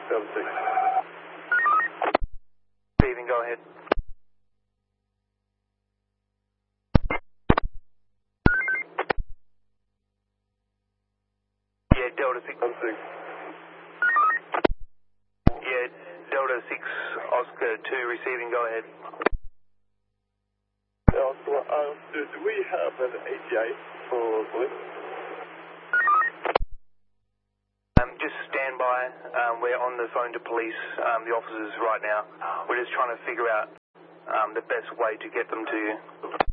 Delta 6. Receiving, go ahead. Yeah, Delta 6. Delta 6. Yeah, Delta 6, Oscar 2, receiving, go ahead. Yeah, so, do we have an ATA for police? Just stand by. We're on the phone to police, the officers right now. We're just trying to figure out the best way to get them to you.